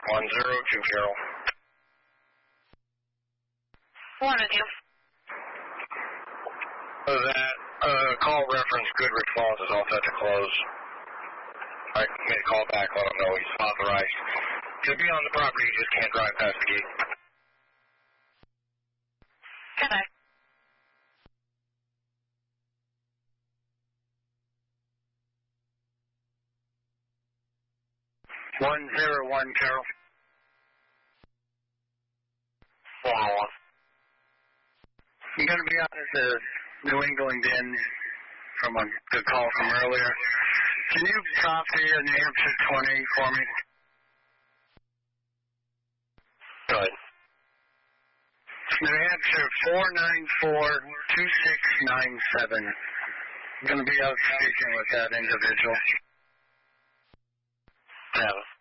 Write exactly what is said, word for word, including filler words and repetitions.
one zero two Carol. One with you. That uh, call reference good response is all set to close. I made a call back, let him know he's authorized to be on the property, he just can't drive past the gate. Good night. one zero one Carol. one oh one. I'm going to be on this uh, New England Inn from a good call from earlier. Can you copy a New Hampshire twenty for me? Good. New Hampshire four nine four two six nine seven. I'm going to be out speaking with that individual. Seven.